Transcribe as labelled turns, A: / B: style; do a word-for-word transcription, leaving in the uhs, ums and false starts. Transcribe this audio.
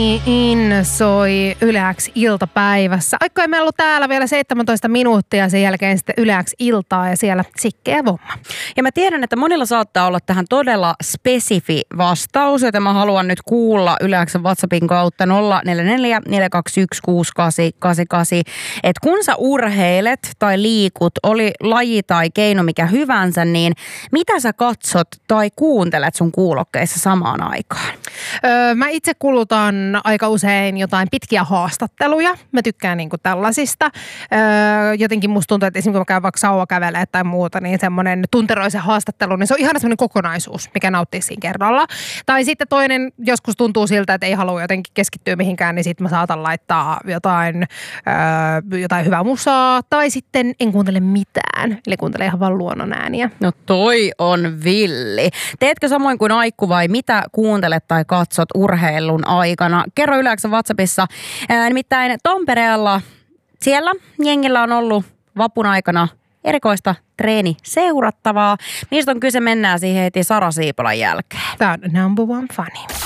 A: In soi Yle X iltapäivässä. Aikko meillä ollut täällä vielä seitsemäntoista minuuttia, sen jälkeen sitten Yle X iltaa ja siellä Sikkeä Vomma.
B: Ja mä tiedän, että monilla saattaa olla tähän todella spesifi vastaus, joten mä haluan nyt kuulla Yle X:n WhatsAppin kautta nolla neljä neljä neljä kaksi yksi kuusi kahdeksan kahdeksan kahdeksan, että kun sä urheilet tai liikut, oli laji tai keino mikä hyvänsä, niin mitä sä katsot tai kuuntelet sun kuulokkeissa samaan aikaan?
A: Öö, mä itse kulutan aika usein jotain pitkiä haastatteluja. Mä tykkään niinku tällaisista. Öö, jotenkin musta tuntuu, että esimerkiksi kun mä käyn vaikka sauvakävelemään tai muuta, niin semmoinen tunteroisen haastattelu, niin se on ihana semmoinen kokonaisuus, mikä nauttii siinä kerralla. Tai sitten toinen joskus tuntuu siltä, että ei halua jotenkin keskittyä mihinkään, niin sitten mä saatan laittaa jotain, öö, jotain hyvää musaa. Tai sitten en kuuntele mitään, eli kuuntele ihan vaan luonnon ääniä.
B: No toi on villi. Teetkö samoin kuin Aikku vai mitä kuuntelet tai katsot urheilun aikana? Kerro Yle X:n WhatsAppissa. Ää, nimittäin Tampereella siellä jengillä on ollut vapun aikana erikoista treeni seurattavaa. Mistä on kyse, mennään siihen heti Sara Siipolan jälkeen.
A: Tämä on number one funny.